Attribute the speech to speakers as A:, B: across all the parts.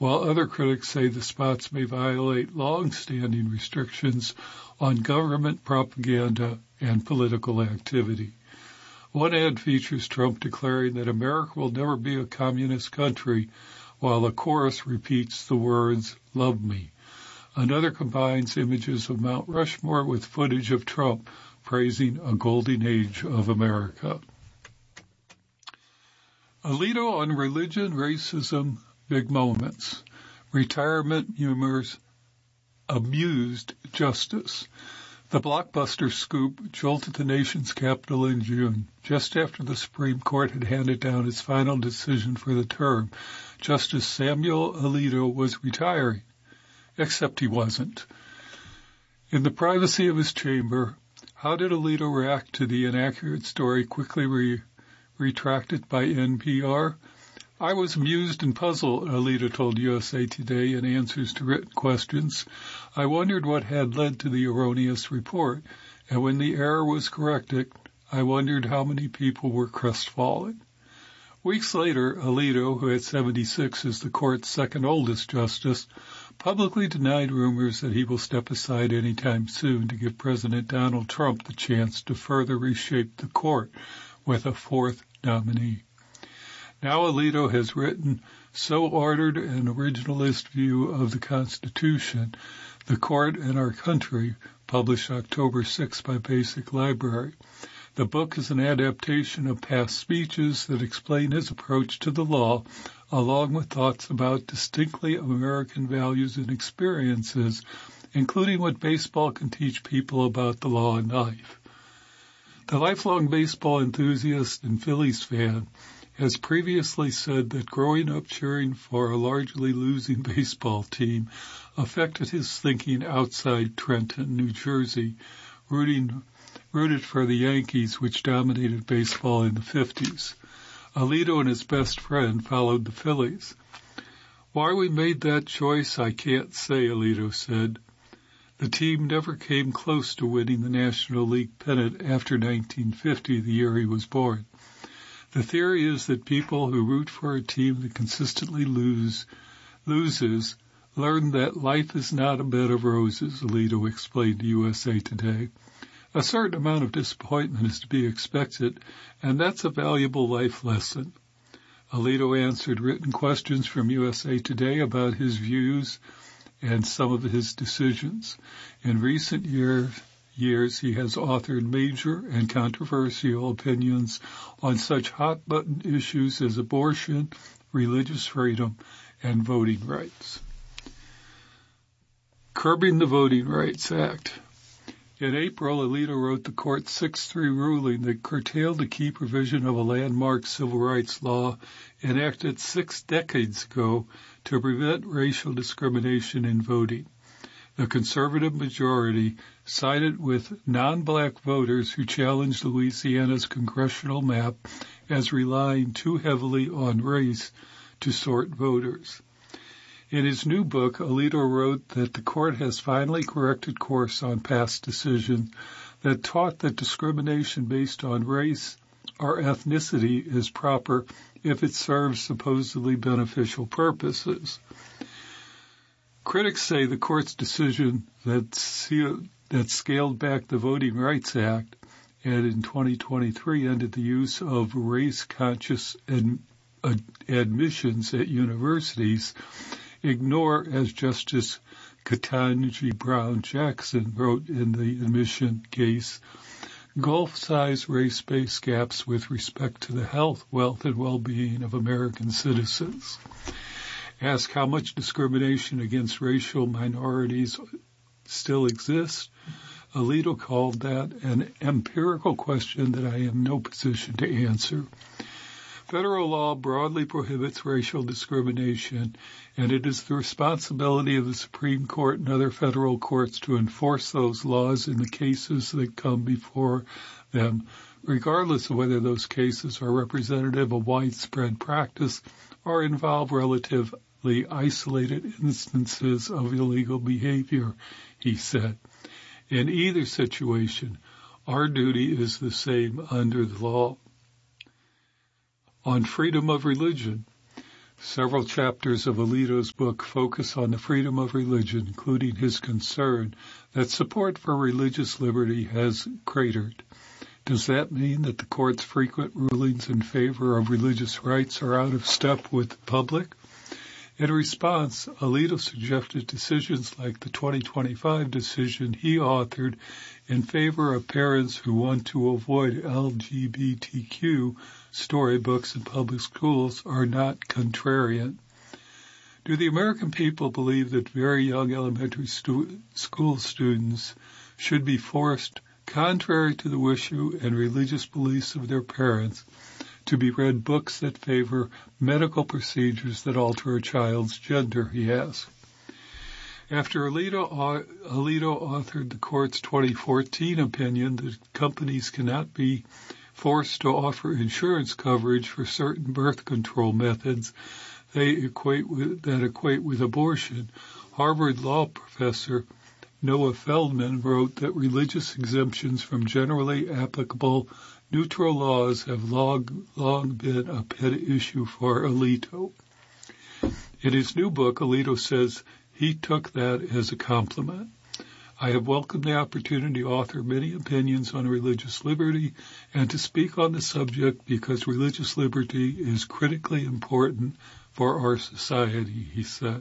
A: while other critics say the spots may violate long-standing restrictions on government propaganda and political activity. One ad features Trump declaring that America will never be a communist country, while a chorus repeats the words, "Love me." Another combines images of Mount Rushmore with footage of Trump praising a golden age of America. Alito on religion, racism, big moments. Retirement humors amused justice. The blockbuster scoop jolted the nation's capital in June, just after the Supreme Court had handed down its final decision for the term. Justice Samuel Alito was retiring, except he wasn't. In the privacy of his chamber, how did Alito react to the inaccurate story quickly retracted by NPR? "I was amused and puzzled," Alito told USA Today in answers to written questions. "I wondered what had led to the erroneous report, and when the error was corrected, I wondered how many people were crestfallen." Weeks later, Alito, who at 76 is the court's second oldest justice, publicly denied rumors that he will step aside anytime soon to give President Donald Trump the chance to further reshape the court with a fourth nominee. Now Alito has written so ordered an originalist view of the Constitution, the court and our country, published October 6 by Basic Library. The book is an adaptation of past speeches that explain his approach to the law, along with thoughts about distinctly American values and experiences, including what baseball can teach people about the law and life. The lifelong baseball enthusiast and Phillies fan has previously said that growing up cheering for a largely losing baseball team affected his thinking outside Trenton, New Jersey, rooted for the Yankees, which dominated baseball in the 50s. Alito and his best friend followed the Phillies. "Why we made that choice, I can't say," Alito said. The team never came close to winning the National League pennant after 1950, the year he was born. The theory is that people who root for a team that consistently loses learn that life is not a bed of roses, Alito explained to USA Today. A certain amount of disappointment is to be expected, and that's a valuable life lesson. Alito answered written questions from USA Today about his views and some of his decisions. In recent years, he has authored major and controversial opinions on such hot-button issues as abortion, religious freedom, and voting rights. Curbing the Voting Rights Act. In April, Alito wrote the court's 6-3 ruling that curtailed a key provision of a landmark civil rights law enacted 6 decades ago to prevent racial discrimination in voting. The conservative majority sided with non-black voters who challenged Louisiana's congressional map as relying too heavily on race to sort voters. In his new book, Alito wrote that the court has finally corrected course on past decisions that taught that discrimination based on race or ethnicity is proper if it serves supposedly beneficial purposes. Critics say the court's decision that scaled back the Voting Rights Act and in 2023 ended the use of race-conscious admissions at universities ignore, as Justice Ketanji Brown Jackson wrote in the admission case, gulf-sized race-based gaps with respect to the health, wealth, and well-being of American citizens. Ask how much discrimination against racial minorities still exists. Alito called that an empirical question that I am in no position to answer. Federal law broadly prohibits racial discrimination, and it is the responsibility of the Supreme Court and other federal courts to enforce those laws in the cases that come before them, regardless of whether those cases are representative of widespread practice or involve relatively isolated instances of illegal behavior, he said. In either situation, our duty is the same under the law. On freedom of religion, Several chapters of Alito's book focus on the freedom of religion, including his concern that support for religious liberty has cratered. Does that mean that the court's frequent rulings in favor of religious rights are out of step with the public? In response, Alito suggested decisions like the 2025 decision he authored in favor of parents who want to avoid LGBTQ storybooks in public schools are not contrarian. Do the American people believe that very young elementary school students should be forced, contrary to the wish and religious beliefs of their parents, to be read books that favor medical procedures that alter a child's gender, he asked. After Alito authored the court's 2014 opinion that companies cannot be forced to offer insurance coverage for certain birth control methods that equate with abortion, Harvard law professor Noah Feldman wrote that religious exemptions from generally applicable neutral laws have long been a pet issue for Alito. In his new book, Alito says he took that as a compliment. I have welcomed the opportunity to author many opinions on religious liberty and to speak on the subject because religious liberty is critically important for our society, he said.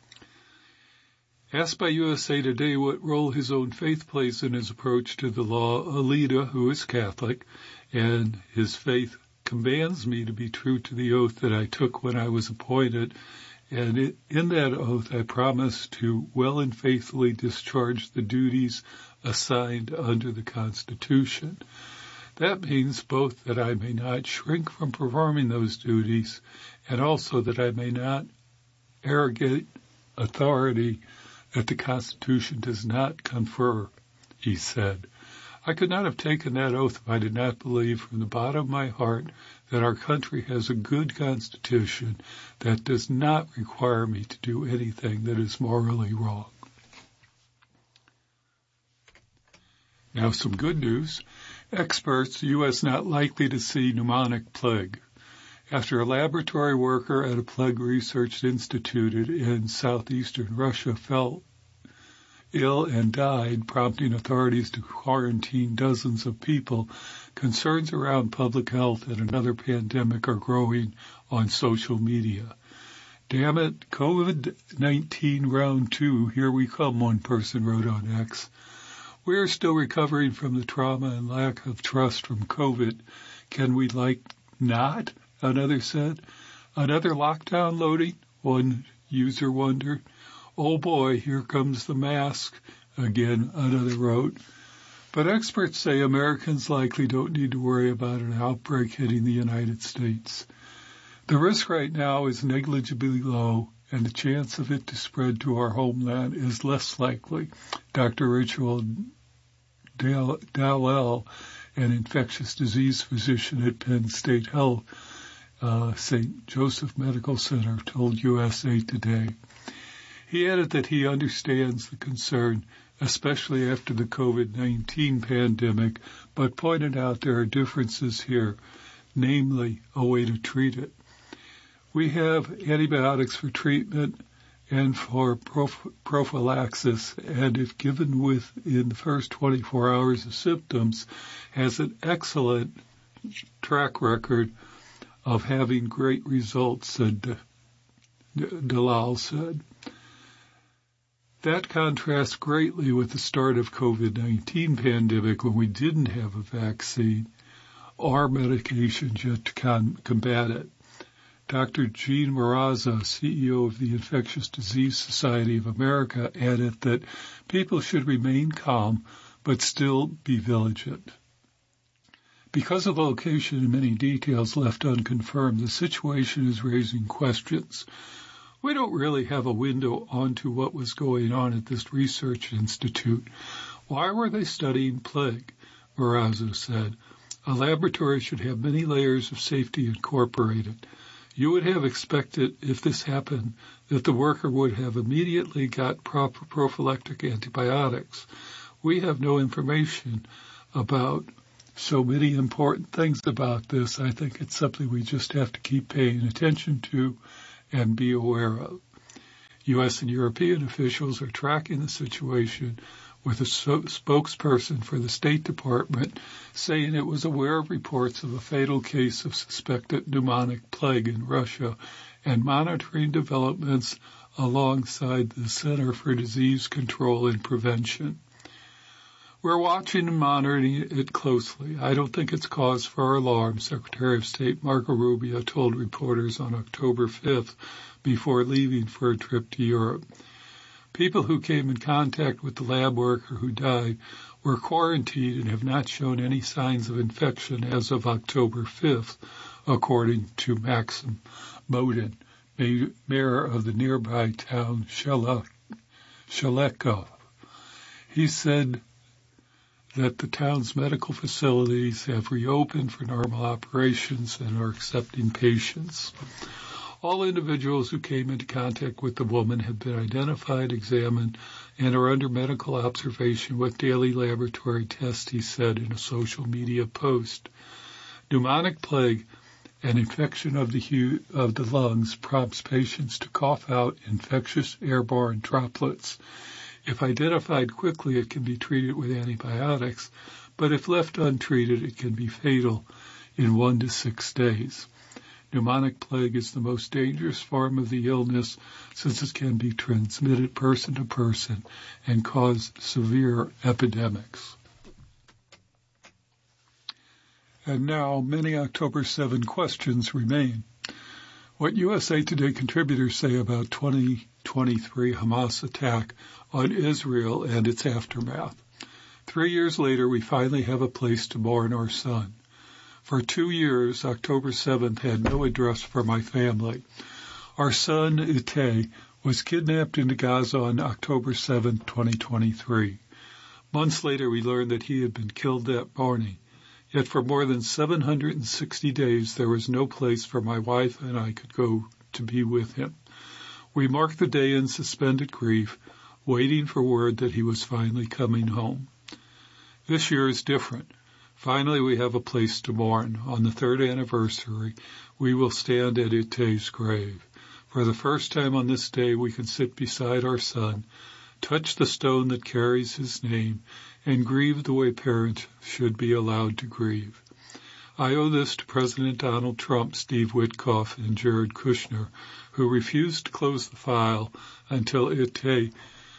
A: Asked by USA Today what role his own faith plays in his approach to the law, Alito, who is Catholic, and his faith commands me to be true to the oath that I took when I was appointed, and in that oath I promise to well and faithfully discharge the duties assigned under the Constitution. That means both that I may not shrink from performing those duties and also that I may not arrogate authority that the Constitution does not confer, he said. I could not have taken that oath if I did not believe from the bottom of my heart that our country has a good Constitution that does not require me to do anything that is morally wrong. Now some good news. Experts, the U.S. not likely to see pneumonic plague. After a laboratory worker at a plague research institute in southeastern Russia fell ill and died, prompting authorities to quarantine dozens of people, concerns around public health and another pandemic are growing on social media. Damn it, COVID-19 round 2, here we come, one person wrote on X. We are still recovering from the trauma and lack of trust from COVID. Can we not? Another said. Another lockdown loading? One user wondered. Oh boy, here comes the mask. Again, another wrote. But experts say Americans likely don't need to worry about an outbreak hitting the United States. The risk right now is negligibly low, and the chance of it to spread to our homeland is less likely. Dr. Rachel Dowell, an infectious disease physician at Penn State Health, St. Joseph Medical Center, told USA Today. He added that he understands the concern, especially after the COVID-19 pandemic, but pointed out there are differences here, namely a way to treat it. We have antibiotics for treatment and for prophylaxis, and if given within the first 24 hours of symptoms, has an excellent track record of having great results, said Dalal said. That contrasts greatly with the start of COVID-19 pandemic when we didn't have a vaccine or medications yet to combat it. Dr. Jean Maraza, CEO of the Infectious Disease Society of America, added that people should remain calm but still be vigilant. Because of location and many details left unconfirmed, the situation is raising questions. We don't really have a window onto what was going on at this research institute. Why were they studying plague? Marazzo said. A laboratory should have many layers of safety incorporated. You would have expected, if this happened, that the worker would have immediately got proper prophylactic antibiotics. We have no information about so many important things about this. I think it's something we just have to keep paying attention to and be aware of. U.S. and European officials are tracking the situation, with a spokesperson for the State Department saying it was aware of reports of a fatal case of suspected pneumonic plague in Russia and monitoring developments alongside the Center for Disease Control and Prevention. We're watching and monitoring it closely. I don't think it's cause for alarm, Secretary of State Marco Rubio told reporters on October 5th before leaving for a trip to Europe. People who came in contact with the lab worker who died were quarantined and have not shown any signs of infection as of October 5th, according to Maxim Modin, mayor of the nearby town Shalekov. He said that the town's medical facilities have reopened for normal operations and are accepting patients. All individuals who came into contact with the woman have been identified, examined, and are under medical observation with daily laboratory tests, he said in a social media post. Pneumonic plague, an infection of the lungs, prompts patients to cough out infectious airborne droplets. If identified quickly, it can be treated with antibiotics, but if left untreated, it can be fatal in 1 to 6 days. Pneumonic plague is the most dangerous form of the illness since it can be transmitted person to person and cause severe epidemics. And now, many October 7 questions remain. What USA Today contributors say about 2023 Hamas attack on Israel and its aftermath. 3 years later, we finally have a place to mourn our son. For 2 years, October 7th had no address for my family. Our son, Itay, was kidnapped into Gaza on October 7, 2023. Months later, we learned that he had been killed that morning. Yet for more than 760 days, there was no place for my wife and I could go to be with him. We marked the day in suspended grief, waiting for word that he was finally coming home. This year is different. Finally, we have a place to mourn. On the 3rd anniversary, we will stand at Itay's grave. For the first time on this day, we can sit beside our son, touch the stone that carries his name, and grieve the way parents should be allowed to grieve. I owe this to President Donald Trump, Steve Witkoff, and Jared Kushner, who refused to close the file until Itay,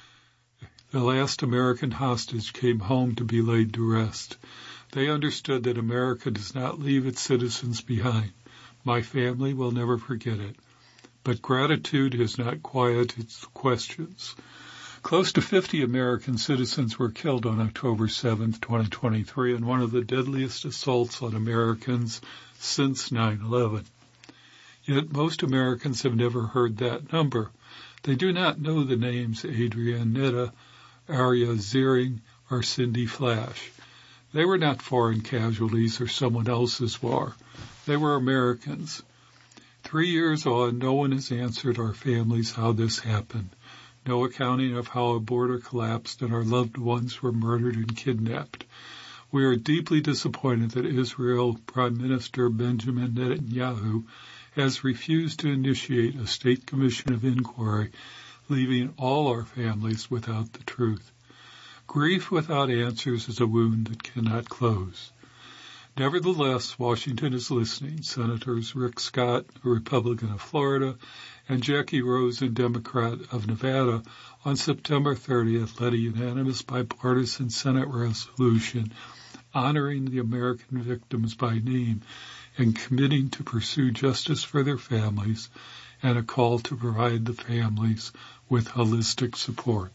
A: the last American hostage, came home to be laid to rest. They understood that America does not leave its citizens behind. My family will never forget it. But gratitude has not quieted questions. Close to 50 American citizens were killed on October 7, 2023, in one of the deadliest assaults on Americans since 9/11. Yet most Americans have never heard that number. They do not know the names Adrienne Netta, Arya Ziering, or Cindy Flash. They were not foreign casualties or someone else's war. They were Americans. 3 years on, no one has answered our families how this happened. No accounting of how a border collapsed and our loved ones were murdered and kidnapped. We are deeply disappointed that Israel Prime Minister Benjamin Netanyahu has refused to initiate a state commission of inquiry, leaving all our families without the truth. Grief without answers is a wound that cannot close. Nevertheless, Washington is listening. Senators Rick Scott, a Republican of Florida, and Jackie Rosen, Democrat of Nevada, on September 30th led a unanimous bipartisan Senate resolution honoring the American victims by name and committing to pursue justice for their families and a call to provide the families with holistic support.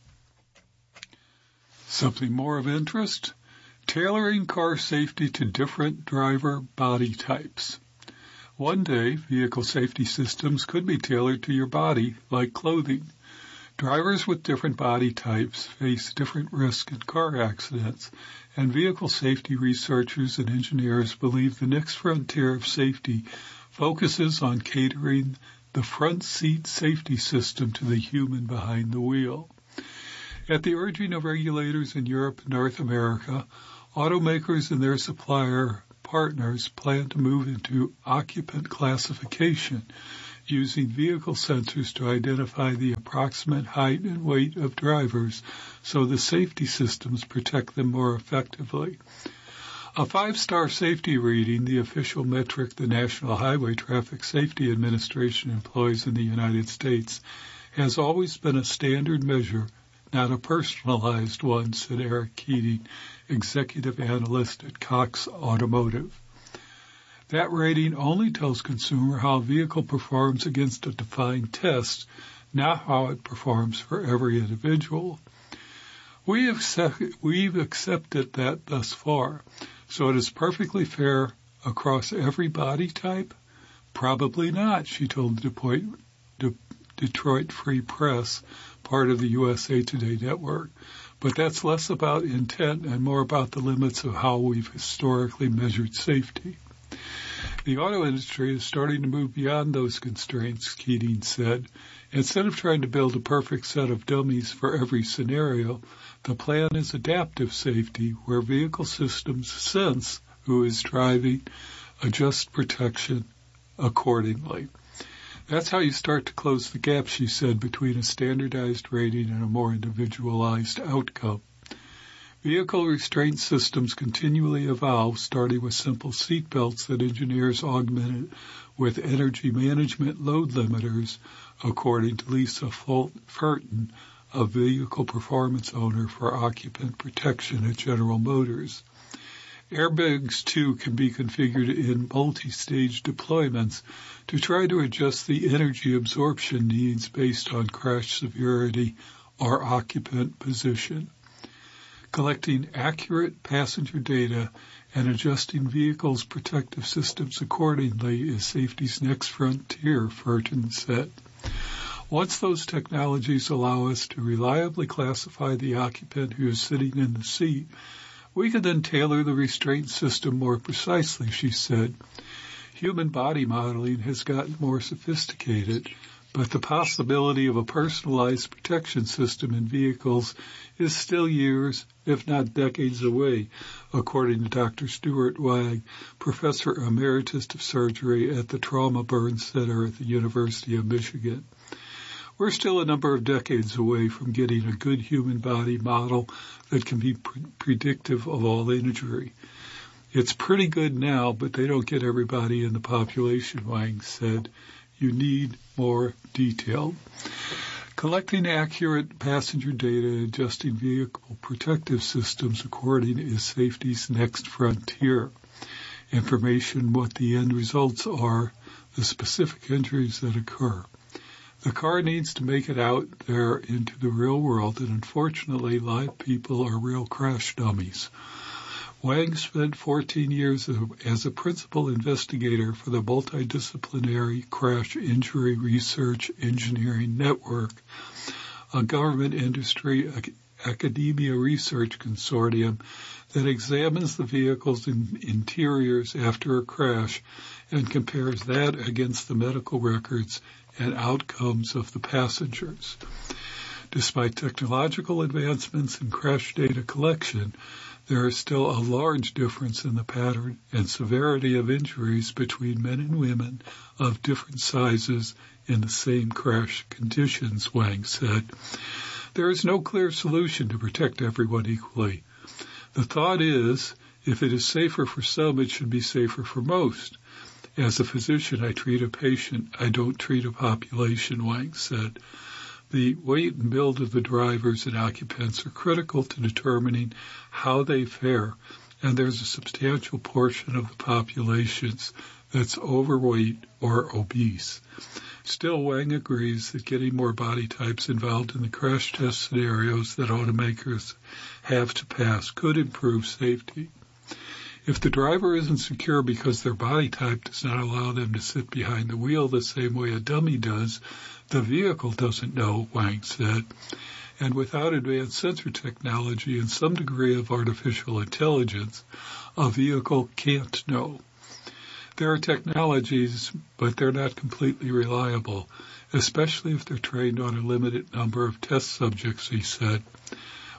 A: Something more of interest? Tailoring car safety to different driver body types. One day, vehicle safety systems could be tailored to your body like clothing. Drivers with different body types face different risks in car accidents, and vehicle safety researchers and engineers believe the next frontier of safety focuses on catering the front seat safety system to the human behind the wheel. At the urging of regulators in Europe and North America, automakers and their supplier partners plan to move into occupant classification, using vehicle sensors to identify the approximate height and weight of drivers so the safety systems protect them more effectively. A 5-star safety rating, the official metric the National Highway Traffic Safety Administration employs in the United States, has always been a standard measure, not a personalized one, said Eric Keating, executive analyst at Cox Automotive. That rating only tells consumer how a vehicle performs against a defined test, not how it performs for every individual. We've accepted that thus far, so it is perfectly fair across every body type? Probably not, she told the Detroit Free Press, part of the USA Today network. But that's less about intent and more about the limits of how we've historically measured safety. The auto industry is starting to move beyond those constraints, Keating said. Instead of trying to build a perfect set of dummies for every scenario, the plan is adaptive safety, where vehicle systems sense who is driving, adjust protection accordingly. That's how you start to close the gap, she said, between a standardized rating and a more individualized outcome. Vehicle restraint systems continually evolve, starting with simple seat belts that engineers augmented with energy management load limiters, according to Lisa Fulton, a vehicle performance owner for occupant protection at General Motors. Airbags, too, can be configured in multi-stage deployments to try to adjust the energy absorption needs based on crash severity or occupant position. Collecting accurate passenger data and adjusting vehicles' protective systems accordingly is safety's next frontier, Fulton said. Once those technologies allow us to reliably classify the occupant who is sitting in the seat, we can then tailor the restraint system more precisely, she said. Human body modeling has gotten more sophisticated, but the possibility of a personalized protection system in vehicles is still years, if not decades away, according to Dr. Stuart Wang, Professor Emeritus of Surgery at the Trauma Burn Center at the University of Michigan. We're still a number of decades away from getting a good human body model that can be predictive of all injury. It's pretty good now, but they don't get everybody in the population, Wang said. You need more detail. Collecting accurate passenger data and adjusting vehicle protective systems according is safety's next frontier. Information, what the end results are, the specific injuries that occur. The car needs to make it out there into the real world, and unfortunately, live people are real crash dummies. Wang spent 14 years as a principal investigator for the Multidisciplinary Crash Injury Research Engineering Network, a government industry academia research consortium that examines the vehicle's interiors after a crash and compares that against the medical records and outcomes of the passengers. Despite technological advancements in crash data collection, there is still a large difference in the pattern and severity of injuries between men and women of different sizes in the same crash conditions, Wang said. There is no clear solution to protect everyone equally. The thought is, if it is safer for some, it should be safer for most. As a physician, I treat a patient. I don't treat a population, Wang said. The weight and build of the drivers and occupants are critical to determining how they fare, and there's a substantial portion of the populations that's overweight or obese. Still, Wang agrees that getting more body types involved in the crash test scenarios that automakers have to pass could improve safety. If the driver isn't secure because their body type does not allow them to sit behind the wheel the same way a dummy does, the vehicle doesn't know, Wang said. And without advanced sensor technology and some degree of artificial intelligence, a vehicle can't know. There are technologies, but they're not completely reliable, especially if they're trained on a limited number of test subjects, he said.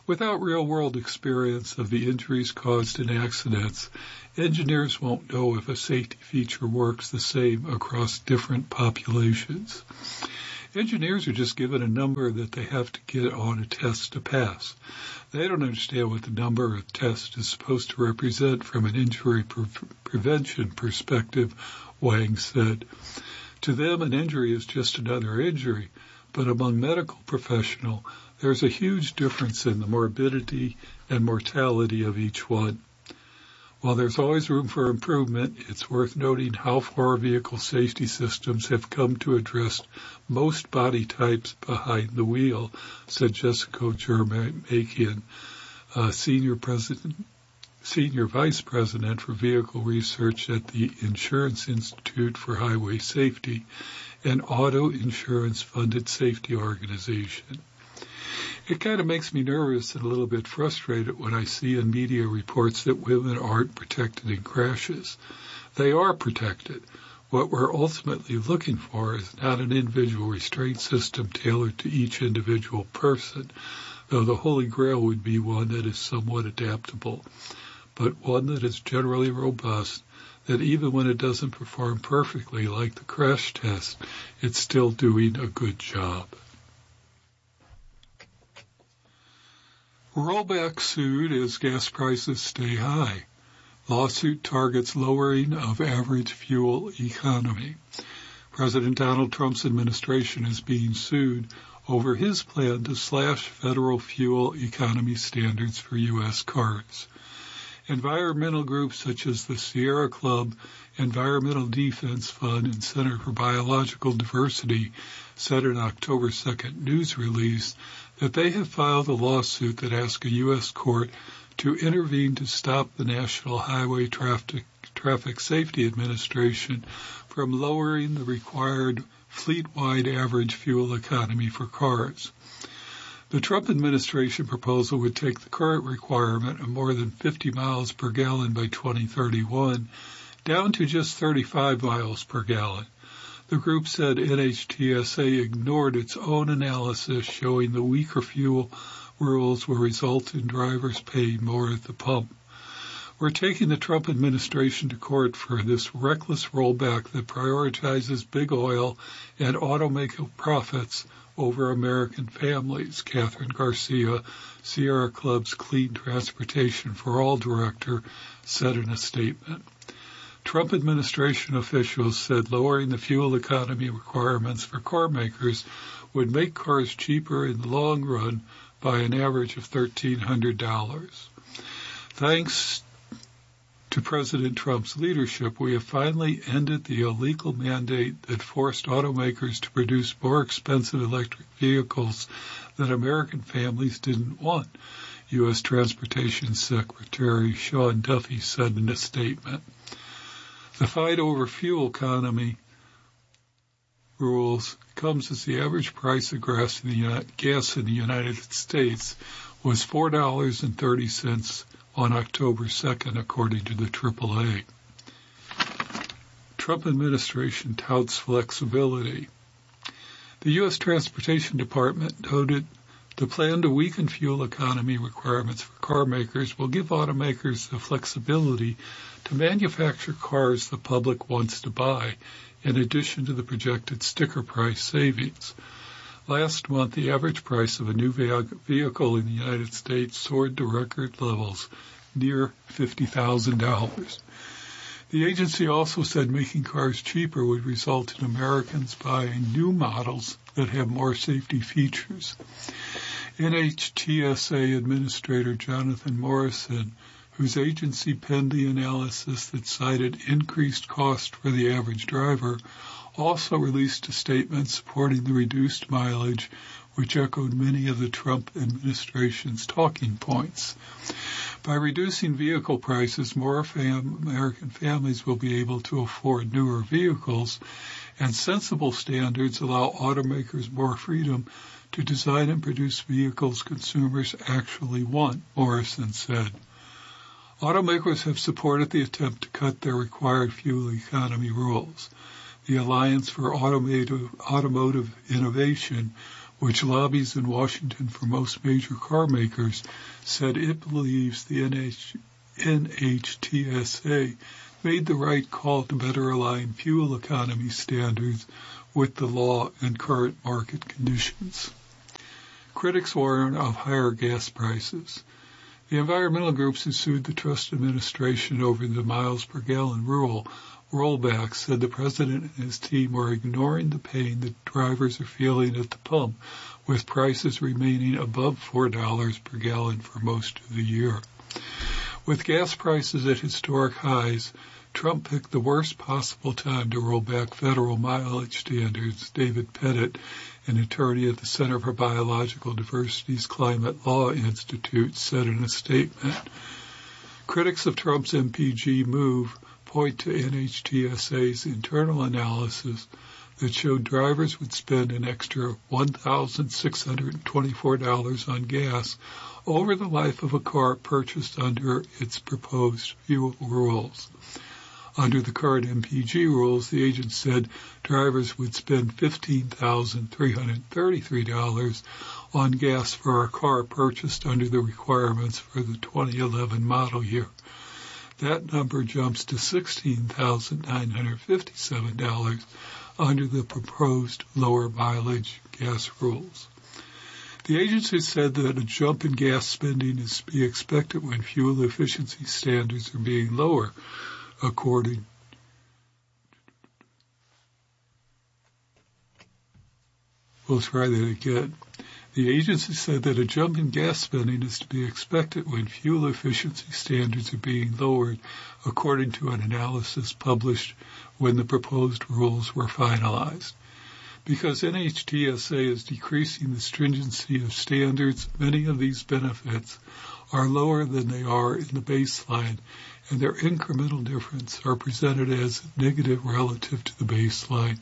A: Without real-world experience of the injuries caused in accidents, engineers won't know if a safety feature works the same across different populations. Engineers are just given a number that they have to get on a test to pass. They don't understand what the number of tests is supposed to represent from an injury prevention perspective, Wang said. To them, an injury is just another injury, but among medical professionals, there's a huge difference in the morbidity and mortality of each one. While there's always room for improvement, it's worth noting how far vehicle safety systems have come to address most body types behind the wheel, said Jessica Jermakian, Senior Vice President for Vehicle Research at the Insurance Institute for Highway Safety, an auto insurance-funded safety organization. It kind of makes me nervous and a little bit frustrated when I see in media reports that women aren't protected in crashes. They are protected. What we're ultimately looking for is not an individual restraint system tailored to each individual person, though the holy grail would be one that is somewhat adaptable, but one that is generally robust, that even when it doesn't perform perfectly like the crash test, it's still doing a good job. Rollback sued as gas prices stay high. Lawsuit targets lowering of average fuel economy. President Donald Trump's administration is being sued over his plan to slash federal fuel economy standards for U.S. cars. Environmental groups such as the Sierra Club, Environmental Defense Fund, and Center for Biological Diversity said in an October 2nd news release that they have filed a lawsuit that asks a U.S. court to intervene to stop the National Highway Traffic Safety Administration from lowering the required fleet-wide average fuel economy for cars. The Trump administration proposal would take the current requirement of more than 50 miles per gallon by 2031 down to just 35 miles per gallon. The group said NHTSA ignored its own analysis showing the weaker fuel rules will result in drivers paying more at the pump. We're taking the Trump administration to court for this reckless rollback that prioritizes big oil and automaker profits over American families, Catherine Garcia, Sierra Club's Clean Transportation for All director, said in a statement. Trump administration officials said lowering the fuel economy requirements for car makers would make cars cheaper in the long run by an average of $1,300. Thanks to President Trump's leadership, we have finally ended the illegal mandate that forced automakers to produce more expensive electric vehicles that American families didn't want, U.S. Transportation Secretary Sean Duffy said in a statement. The fight over fuel economy rules comes as the average price of gas in the United States was $4.30 on October 2nd, according to the AAA. Trump administration touts flexibility. The U.S. Transportation Department noted the plan to weaken fuel economy requirements for car makers will give automakers the flexibility to manufacture cars the public wants to buy, in addition to the projected sticker price savings. Last month, the average price of a new vehicle in the United States soared to record levels, near $50,000. The agency also said making cars cheaper would result in Americans buying new models that have more safety features. NHTSA Administrator Jonathan Morrison, whose agency penned the analysis that cited increased cost for the average driver, also released a statement supporting the reduced mileage, which echoed many of the Trump administration's talking points. By reducing vehicle prices, more American families will be able to afford newer vehicles, and sensible standards allow automakers more freedom to design and produce vehicles consumers actually want, Morrison said. Automakers have supported the attempt to cut their required fuel economy rules. The Alliance for Automotive Innovation, which lobbies in Washington for most major car makers, said it believes the NHTSA made the right call to better align fuel economy standards with the law and current market conditions. Critics warn of higher gas prices. The environmental groups who sued the Trump administration over the miles per gallon rule rollback said the president and his team were ignoring the pain that drivers are feeling at the pump, with prices remaining above $4 per gallon for most of the year. With gas prices at historic highs, Trump picked the worst possible time to roll back federal mileage standards. David Pettit, an attorney at the Center for Biological Diversity's Climate Law Institute, said in a statement. Critics of Trump's MPG move point to NHTSA's internal analysis that showed drivers would spend an extra $1,624 on gas over the life of a car purchased under its proposed fuel rules. Under the current MPG rules, the agent said drivers would spend $15,333 on gas for a car purchased under the requirements for the 2011 model year. That number jumps to $16,957 under the proposed lower mileage gas rules. The agency said that a jump in gas spending is to be expected when fuel efficiency standards are being lower, according We'll try that again. The agency said that a jump in gas spending is to be expected when fuel efficiency standards are being lowered, according to an analysis published when the proposed rules were finalized. Because NHTSA is decreasing the stringency of standards, many of these benefits are lower than they are in the baseline, and their incremental difference are presented as negative relative to the baseline,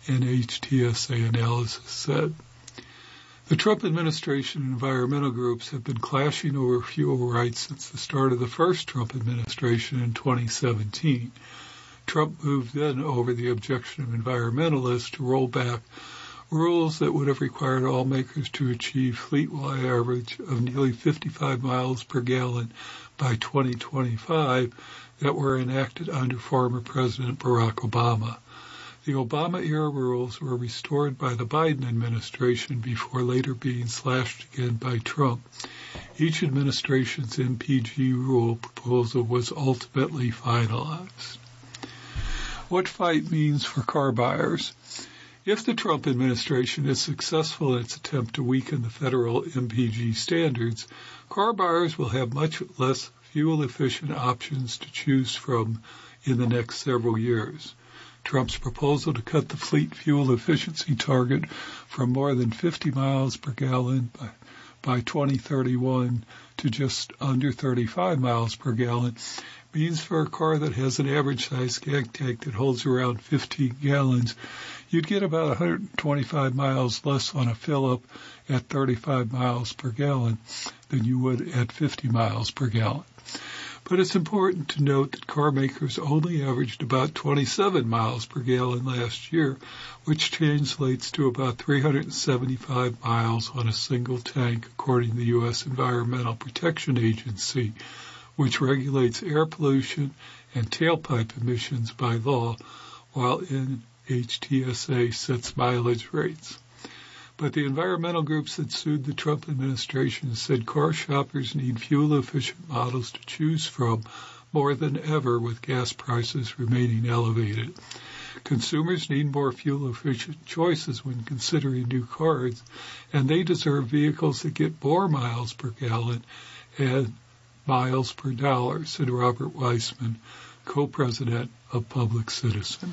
A: NHTSA analysis said. The Trump administration and environmental groups have been clashing over fuel rights since the start of the first Trump administration in 2017. Trump moved then over the objection of environmentalists to roll back rules that would have required all makers to achieve fleet-wide average of nearly 55 miles per gallon by 2025 that were enacted under former President Barack Obama. The Obama-era rules were restored by the Biden administration before later being slashed again by Trump. Each administration's MPG rule proposal was ultimately finalized. What FIGHT means for car buyers. If the Trump administration is successful in its attempt to weaken the federal MPG standards, car buyers will have much less fuel-efficient options to choose from in the next several years. Trump's proposal to cut the fleet fuel efficiency target from more than 50 miles per gallon by 2031 to just under 35 miles per gallon means for a car that has an average size gas tank that holds around 15 gallons, you'd get about 125 miles less on a fill-up at 35 miles per gallon than you would at 50 miles per gallon. But it's important to note that car makers only averaged about 27 miles per gallon last year, which translates to about 375 miles on a single tank, according to the U.S. Environmental Protection Agency, which regulates air pollution and tailpipe emissions by law, while NHTSA sets mileage rates. But the environmental groups that sued the Trump administration said car shoppers need fuel-efficient models to choose from more than ever with gas prices remaining elevated. Consumers need more fuel-efficient choices when considering new cars, and they deserve vehicles that get more miles per gallon and miles per dollar, said Robert Weissman, co-president of Public Citizen.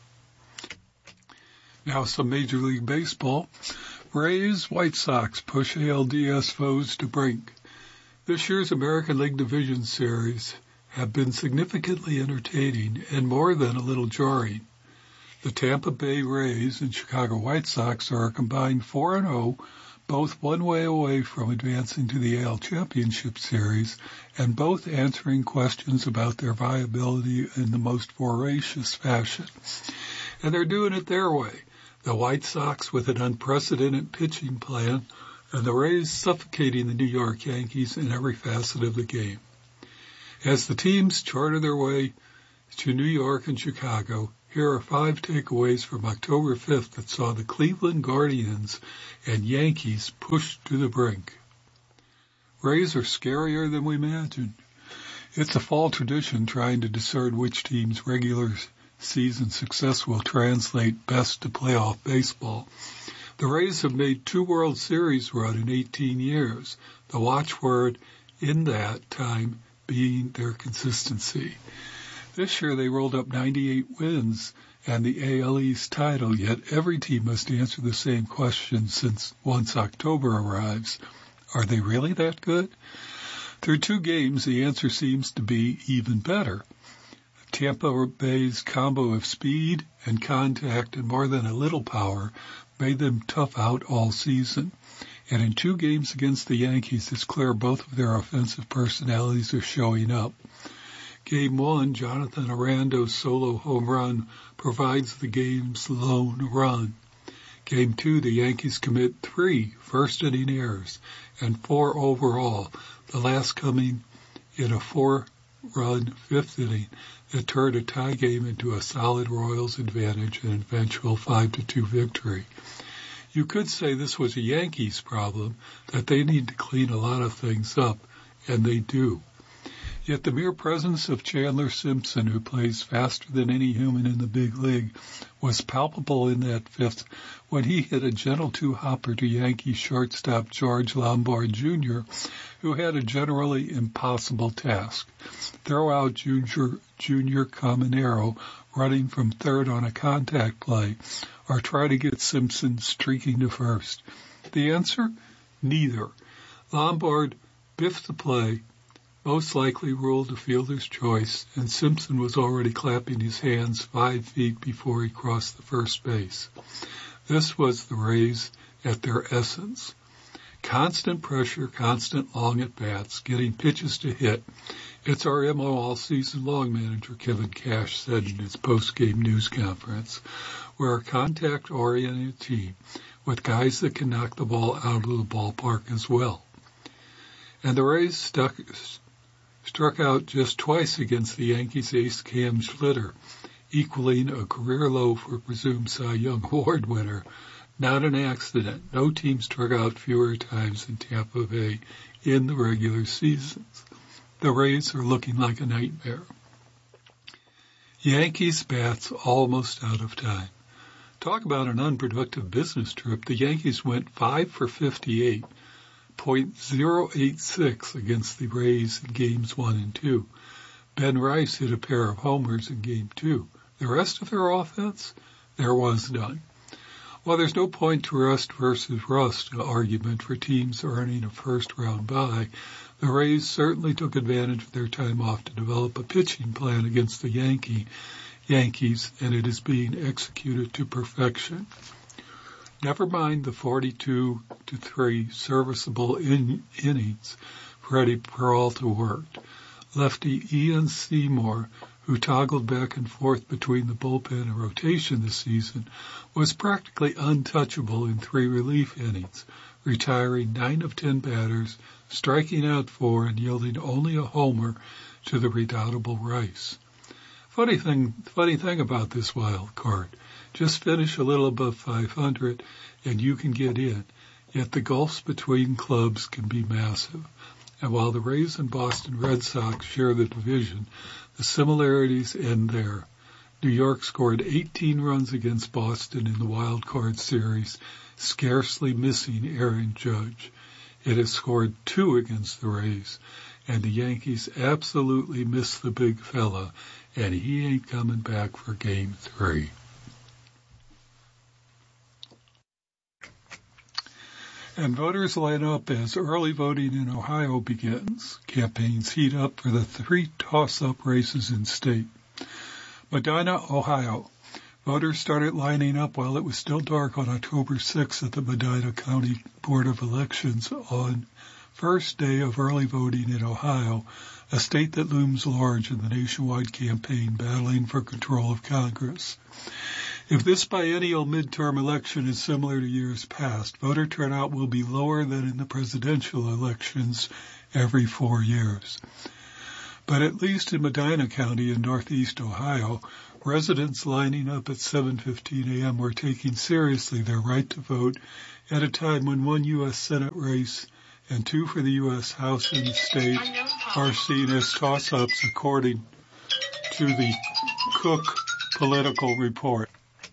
A: Now some Major League Baseball. Rays, White Sox push ALDS foes to brink. This year's American League Division Series have been significantly entertaining and more than a little jarring. The Tampa Bay Rays and Chicago White Sox are a combined 4-0, both one way away from advancing to the AL Championship Series, and both answering questions about their viability in the most voracious fashion. And they're doing it their way. the White Sox with an unprecedented pitching plan, and the Rays suffocating the New York Yankees in every facet of the game. As the teams charted their way to New York and Chicago, here are 5 takeaways from October 5th that saw the Cleveland Guardians and Yankees pushed to the brink. Rays are scarier than we imagined. It's a fall tradition trying to discern which team's regular season success will translate best to playoff baseball. The Rays have made 2 World Series runs in 18 years, the watchword in that time being their consistency. This year they rolled up 98 wins and the AL East title, yet every team must answer the same question since once October arrives. Are they really that good? Through 2 games, the answer seems to be even better. Tampa Bay's combo of speed and contact and more than a little power made them tough out all season. And in 2 games against the Yankees, it's clear both of their offensive personalities are showing up. Game 1, Jonathan Arando's solo home run provides the game's lone run. Game 2, the Yankees commit 3 first-inning errors and 4 overall, the last coming in a 4-run 5th inning that turned a tie game into a solid Royals advantage and eventual 5-2 victory. You could say this was a Yankees problem, that they need to clean a lot of things up, and they do. Yet the mere presence of Chandler Simpson, who plays faster than any human in the big league, was palpable in that 5th when he hit a gentle 2-hopper to Yankee shortstop George Lombard Jr., who had a generally impossible task. Throw out Junior Caminero running from third on a contact play, or try to get Simpson streaking to first. The answer? Neither. Lombard biffed the play, most likely ruled a fielder's choice, and Simpson was already clapping his hands 5 feet before he crossed the first base. This was the Rays at their essence. Constant pressure, constant long at-bats, getting pitches to hit. It's our MO all season long, manager Kevin Cash said in his post-game news conference. We're a contact-oriented team with guys that can knock the ball out of the ballpark as well. And the Rays struck out just twice against the Yankees ace Cam Schlitter, equaling a career low for presumed Cy Young Award winner. Not an accident. No team struck out fewer times than Tampa Bay in the regular seasons. The Rays are looking like a nightmare. Yankees bats almost out of time. Talk about an unproductive business trip. The Yankees went 5 for 58. .086 against the Rays in games 1 and 2. Ben Rice hit a pair of homers in game 2. The rest of their offense? There was none. While there's no point to rust versus rust argument for teams earning a first-round bye, the Rays certainly took advantage of their time off to develop a pitching plan against the Yankees, and it is being executed to perfection. Never mind the 42-3 serviceable innings Freddie Peralta worked. Lefty Ian Seymour, who toggled back and forth between the bullpen and rotation this season, was practically untouchable in 3 relief innings, retiring 9 of 10 batters, striking out 4, and yielding only a homer to the redoubtable Rice. Funny thing about this wild card. Just finish a little above 500 and you can get in, yet the gulfs between clubs can be massive. And while the Rays and Boston Red Sox share the division, the similarities end there. New York scored 18 runs against Boston in the wild card series, scarcely missing Aaron Judge. It has scored 2 against the Rays, and the Yankees absolutely miss the big fella, and he ain't coming back for Game 3. And voters line up as early voting in Ohio begins. Campaigns heat up for the 3 toss-up races in state. Medina, Ohio. Voters started lining up while it was still dark on October 6th at the Medina County Board of Elections on first day of early voting in Ohio, a state that looms large in the nationwide campaign battling for control of Congress. If this biennial midterm election is similar to years past, voter turnout will be lower than in the presidential elections every 4 years. But at least in Medina County in northeast Ohio, residents lining up at 7:15 a.m. were taking seriously their right to vote at a time when one U.S. Senate race and 2 for the U.S. House and state are seen as toss-ups according to the Cook Political Report.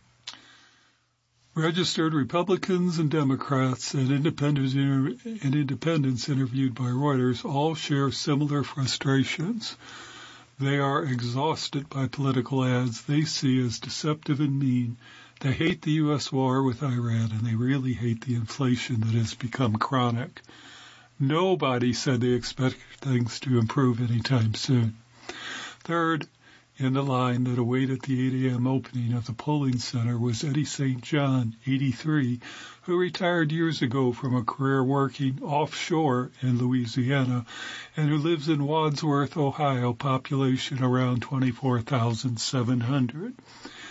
A: Registered Republicans and Democrats and independents interviewed by Reuters all share similar frustrations. They are exhausted by political ads they see as deceptive and mean. They hate the U.S. war with Iran, and they really hate the inflation that has become chronic. Nobody said they expect things to improve anytime soon. Third in the line that awaited the 8 a.m. opening of the polling center was Eddie St. John, 83, who retired years ago from a career working offshore in Louisiana and who lives in Wadsworth, Ohio, population around 24,700.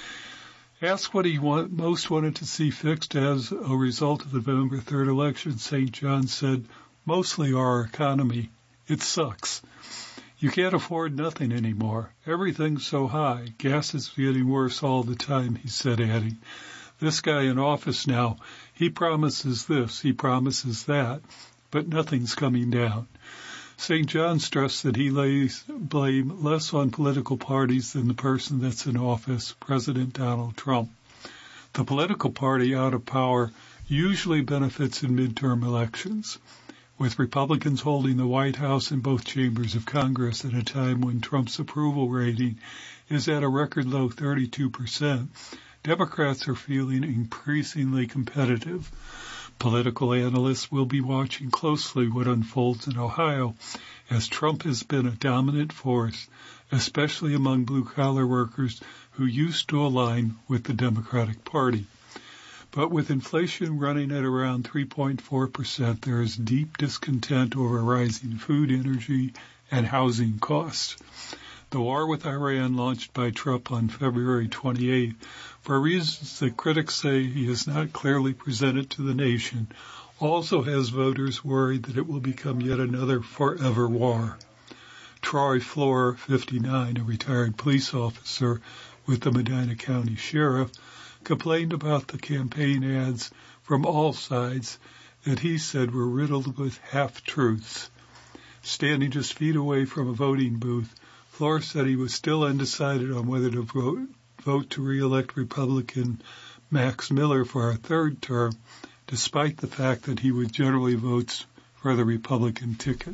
A: Asked what he most wanted to see fixed as a result of the November 3rd election, St. John said, mostly our economy. It sucks. You can't afford nothing anymore. Everything's so high. Gas is getting worse all the time, he said, adding, this guy in office now, he promises this, he promises that, but nothing's coming down. St. John stressed that he lays blame less on political parties than the person that's in office, President Donald Trump. The political party out of power usually benefits in midterm elections, with Republicans holding the White House and both chambers of Congress at a time when Trump's approval rating is at a record low 32%. Democrats are feeling increasingly competitive. Political analysts will be watching closely what unfolds in Ohio, as Trump has been a dominant force, especially among blue-collar workers who used to align with the Democratic Party. But with inflation running at around 3.4%, there is deep discontent over rising food, energy, and housing costs. The war with Iran, launched by Trump on February 28th, for reasons that critics say he has not clearly presented to the nation, also has voters worried that it will become yet another forever war. Troy Floor, 59, a retired police officer with the Medina County Sheriff, complained about the campaign ads from all sides that he said were riddled with half-truths. Standing just feet away from a voting booth, Floor said he was still undecided on whether to vote to re-elect Republican Max Miller for a third term, despite the fact that he would generally vote for the Republican ticket.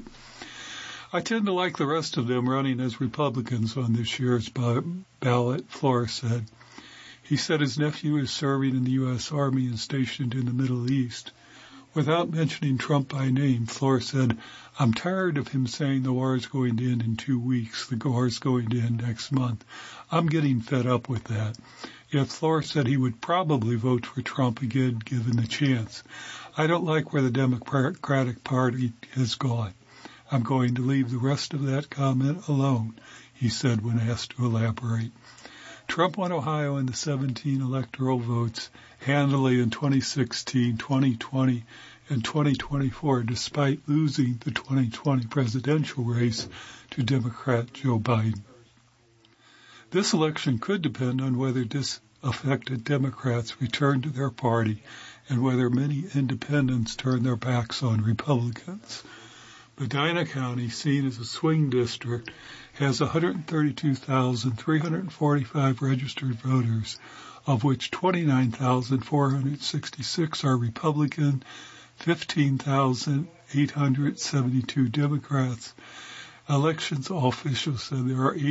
A: I tend to like the rest of them running as Republicans on this year's ballot, Floor said. He said his nephew is serving in the U.S. Army and stationed in the Middle East. Without mentioning Trump by name, Floor said, I'm tired of him saying the war is going to end in 2 weeks, the war is going to end next month. I'm getting fed up with that. Yet Floor said he would probably vote for Trump again given the chance. I don't like where the Democratic Party has gone. I'm going to leave the rest of that comment alone, he said when asked to elaborate. Trump won Ohio in the 17 electoral votes handily in 2016, 2020, and 2024, despite losing the 2020 presidential race to Democrat Joe Biden. This election could depend on whether disaffected Democrats return to their party and whether many independents turn their backs on Republicans. Medina County, seen as a swing district, has 132,345 registered voters, of which 29,466 are Republican, 15,872 Democrats. Elections officials said there are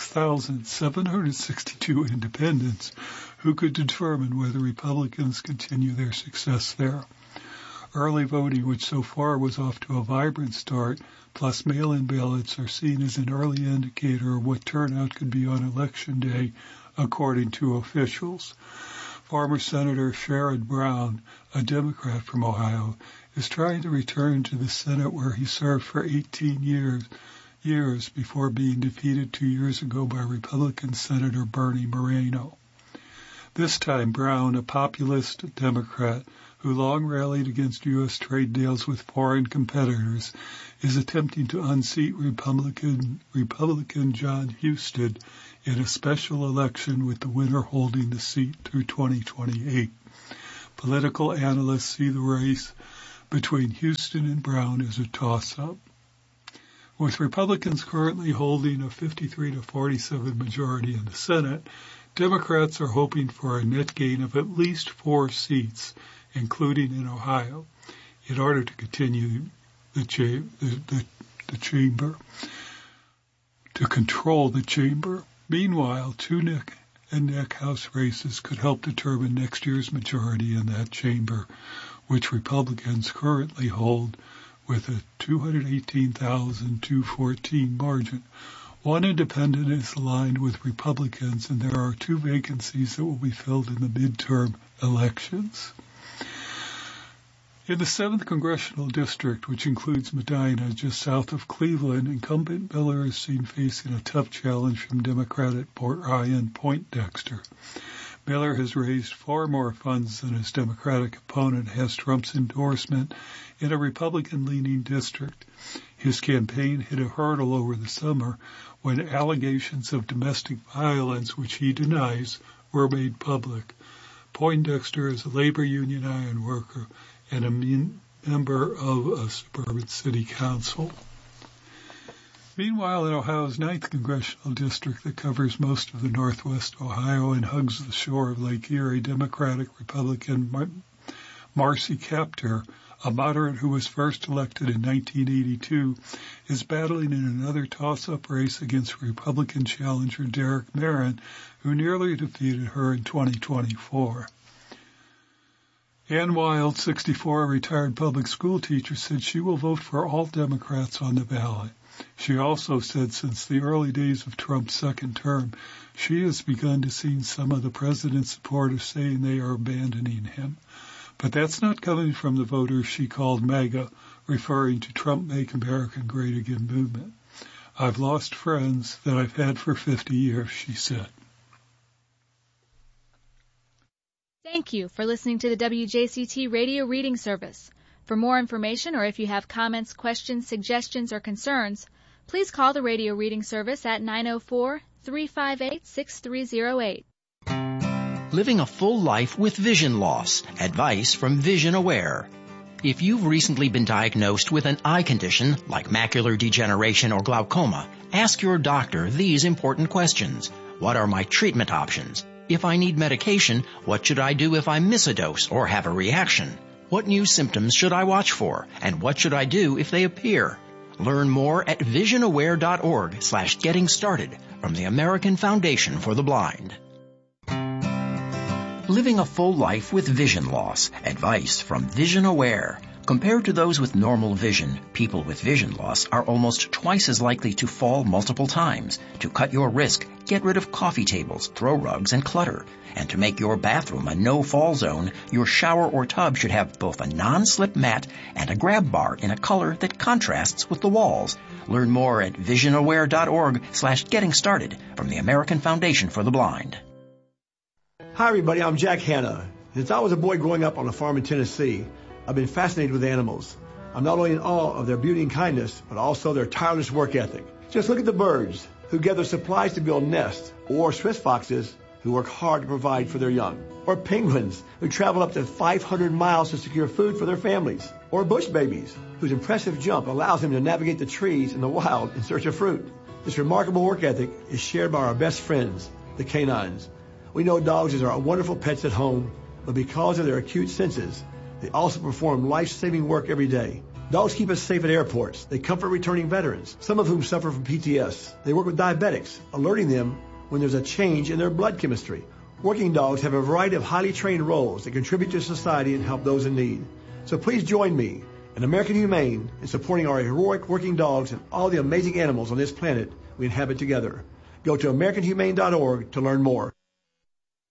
A: 86,762 independents who could determine whether Republicans continue their success there. Early voting, which so far was off to a vibrant start, plus mail-in ballots are seen as an early indicator of what turnout could be on Election Day, according to officials. Former Senator Sherrod Brown, a Democrat from Ohio, is trying to return to the Senate where he served for 18 years before being defeated 2 years ago by Republican Senator Bernie Moreno. This time Brown, a populist Democrat who long rallied against U.S. trade deals with foreign competitors, is attempting to unseat Republican John Huston in a special election, with the winner holding the seat through 2028. Political analysts see the race between Huston and Brown as a toss-up. With Republicans currently holding a 53 to 47 majority in the Senate, Democrats are hoping for a net gain of at least 4 seats, including in Ohio, in order to continue the chamber, to control the chamber. Meanwhile, 2 neck and neck House races could help determine next year's majority in that chamber, which Republicans currently hold with a 218,214 margin. One independent is aligned with Republicans, and there are 2 vacancies that will be filled in the midterm elections. In the 7th Congressional District, which includes Medina, just south of Cleveland, incumbent Miller is seen facing a tough challenge from Democrat Ryan Poindexter. Miller has raised far more funds than his Democratic opponent, has Trump's endorsement in a Republican-leaning district. His campaign hit a hurdle over the summer when allegations of domestic violence, which he denies, were made public. Poindexter is a labor union iron worker and a member of a suburban city council. Meanwhile, in Ohio's 9th Congressional District that covers most of the northwest Ohio and hugs the shore of Lake Erie, Democratic-Republican Marcy Kaptur, a moderate who was first elected in 1982, is battling in another toss-up race against Republican challenger Derek Merrin, who nearly defeated her in 2024. Ann Wild, 64, a retired public school teacher, said she will vote for all Democrats on the ballot. She also said since the early days of Trump's second term, she has begun to see some of the president's supporters saying they are abandoning him. But that's not coming from the voters she called MAGA, referring to Trump Make America Great Again movement. I've lost friends that I've had for 50 years, she said.
B: Thank you for listening to the WJCT Radio Reading Service. For more information, or if you have comments, questions, suggestions, or concerns, please call the Radio Reading Service at 904-358-6308.
C: Living a full life with vision loss. Advice from Vision Aware. If you've recently been diagnosed with an eye condition like macular degeneration or glaucoma, ask your doctor these important questions. What are my treatment options? If I need medication, what should I do if I miss a dose or have a reaction? What new symptoms should I watch for? And what should I do if they appear? Learn more at visionaware.org/getting started from the American Foundation for the Blind. Living a full life with vision loss. Advice from Vision Aware. Compared to those with normal vision, people with vision loss are almost twice as likely to fall multiple times. To cut your risk, get rid of coffee tables, throw rugs, and clutter. And to make your bathroom a no-fall zone, your shower or tub should have both a non-slip mat and a grab bar in a color that contrasts with the walls. Learn more at visionaware.org/getting started from the American Foundation for the Blind.
D: Hi everybody, I'm Jack Hanna. Since I was a boy growing up on a farm in Tennessee, I've been fascinated with animals. I'm not only in awe of their beauty and kindness, but also their tireless work ethic. Just look at the birds who gather supplies to build nests, or Swiss foxes who work hard to provide for their young, or penguins who travel up to 500 miles to secure food for their families, or bush babies whose impressive jump allows them to navigate the trees in the wild in search of fruit. This remarkable work ethic is shared by our best friends, the canines. We know dogs are wonderful pets at home, but because of their acute senses, they also perform life-saving work every day. Dogs keep us safe at airports. They comfort returning veterans, some of whom suffer from PTS. They work with diabetics, alerting them when there's a change in their blood chemistry. Working dogs have a variety of highly trained roles that contribute to society and help those in need. So please join me and American Humane in supporting our heroic working dogs and all the amazing animals on this planet we inhabit together. Go to AmericanHumane.org to learn more.